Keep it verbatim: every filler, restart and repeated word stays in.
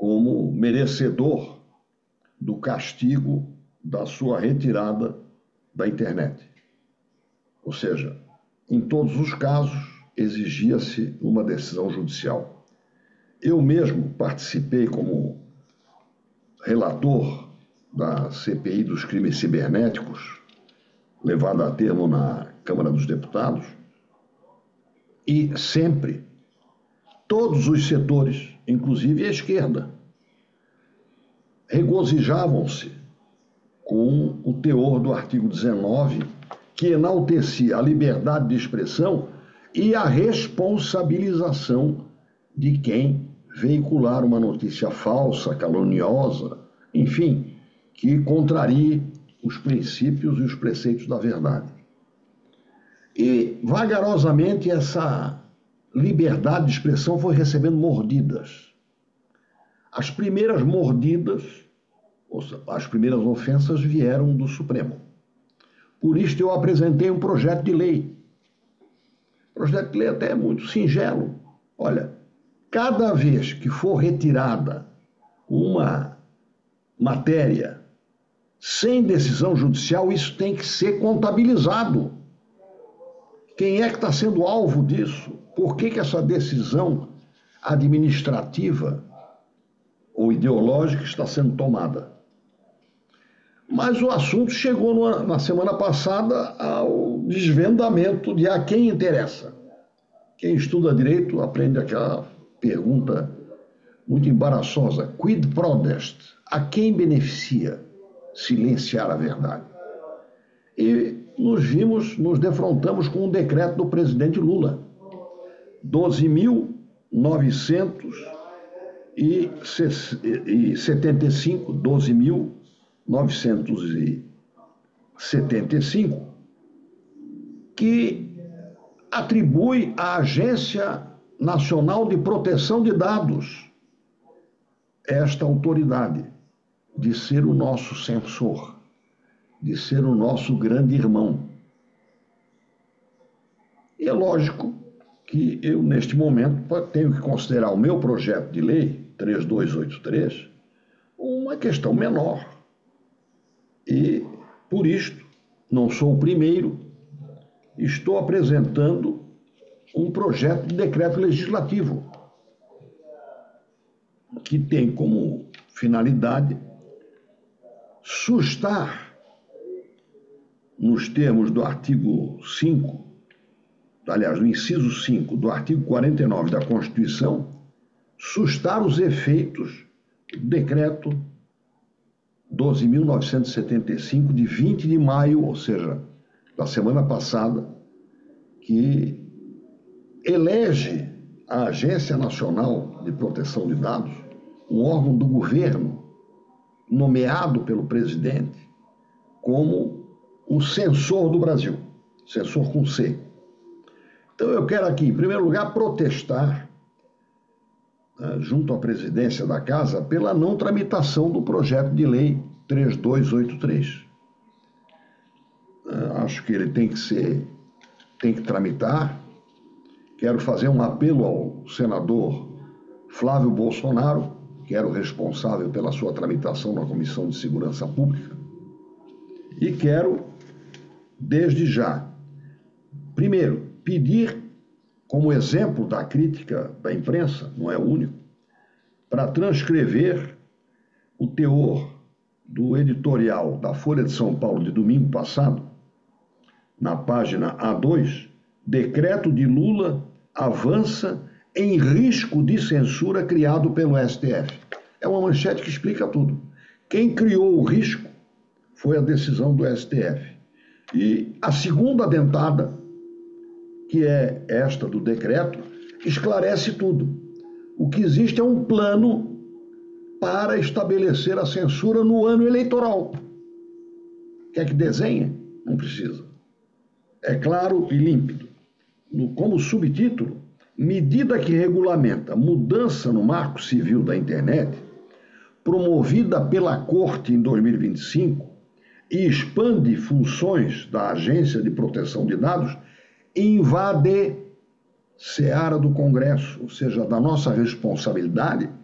como merecedor do castigo da sua retirada da internet. Ou seja, em todos os casos, exigia-se uma decisão judicial. Eu mesmo participei como relator da C P I dos crimes cibernéticos, levada a termo na Câmara dos Deputados, e sempre, todos os setores, inclusive a esquerda, regozijavam-se com o teor do artigo dezenove, que enaltecia a liberdade de expressão e a responsabilização de quem veicular uma notícia falsa, caluniosa, enfim, que contrarie os princípios e os preceitos da verdade. E, vagarosamente, essa liberdade de expressão foi recebendo mordidas. As primeiras mordidas, ou seja, as primeiras ofensas vieram do Supremo. Por isto eu apresentei um projeto de lei. O projeto de lei até é muito singelo. Olha, cada vez que for retirada uma matéria sem decisão judicial, isso tem que ser contabilizado. Quem é que está sendo alvo disso? Por que que essa decisão administrativa ou ideológica está sendo tomada? Mas o assunto chegou no, na semana passada ao desvendamento de a quem interessa. Quem estuda direito aprende aquela pergunta muito embaraçosa: quid prodest? A quem beneficia silenciar a verdade? E nos vimos, nos defrontamos com um decreto do presidente Lula, doze mil novecentos e setenta e cinco, doze mil novecentos e setenta e cinco, que atribui à Agência Nacional de Proteção de Dados esta autoridade de ser o nosso censor, de ser o nosso grande irmão. E é lógico que eu, neste momento, tenho que considerar o meu projeto de lei, três mil duzentos e oitenta e três, uma questão menor. E, por isto, não sou o primeiro, estou apresentando um projeto de decreto legislativo que tem como finalidade sustar, nos termos do artigo cinco, aliás, do inciso cinco do artigo quarenta e nove da Constituição, sustar os efeitos do decreto doze mil novecentos e setenta e cinco, de vinte de maio, ou seja, da semana passada, que elege a Agência Nacional de Proteção de Dados, um órgão do governo, nomeado pelo presidente, como o censor do Brasil, censor com C. Então eu quero aqui, em primeiro lugar, protestar, né, junto à presidência da Casa, pela não tramitação do projeto de lei três mil duzentos e oitenta e três. Acho que ele tem que ser, tem que tramitar. Quero fazer um apelo ao senador Flávio Bolsonaro, que era o responsável pela sua tramitação na Comissão de Segurança Pública, e quero, desde já, primeiro, pedir, como exemplo da crítica da imprensa, não é o único, para transcrever o teor do editorial da Folha de São Paulo de domingo passado, na página A dois, decreto de Lula avança em risco de censura criado pelo S T F. É uma manchete que explica tudo. Quem criou o risco foi a decisão do S T F. E a segunda dentada, que é esta do decreto, esclarece tudo. O que existe é um plano para estabelecer a censura no ano eleitoral. Quer que desenhe? Não precisa. É claro e límpido. No, como subtítulo, medida que regulamenta mudança no Marco Civil da Internet, promovida pela Corte em dois mil e vinte e cinco, e expande funções da Agência de Proteção de Dados, invade seara do Congresso, ou seja, da nossa responsabilidade